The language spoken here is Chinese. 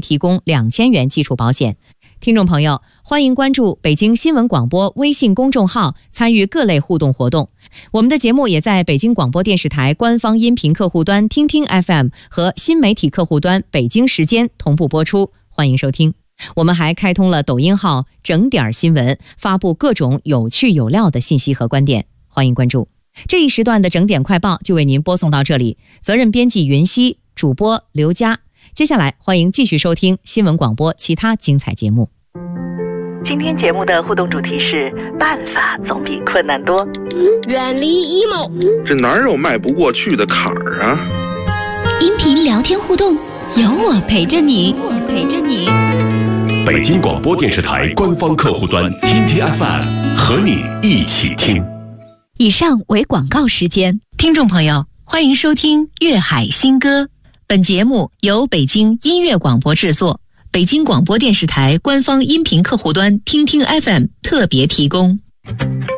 提供2000元基础保险。听众朋友，欢迎关注北京新闻广播微信公众号，参与各类互动活动。我们的节目也在北京广播电视台官方音频客户端听听 FM 和新媒体客户端北京时间同步播出，欢迎收听。我们还开通了抖音号整点新闻，发布各种有趣有料的信息和观点，欢迎关注。这一时段的整点快报就为您播送到这里，责任编辑云溪，主播刘佳。接下来欢迎继续收听新闻广播其他精彩节目。 今天节目的互动主题是办法总比困难多， 远离 emo， 这哪有迈不过去的坎儿啊？ 音频聊天互动，有我陪着你， 北京广播电视台官方客户端听听 FM， 和你一起听。 以上为广告时间。 听众朋友，欢迎收听粤海新歌。本节目由北京音乐广播制作，北京广播电视台官方音频客户端听听 FM 特别提供。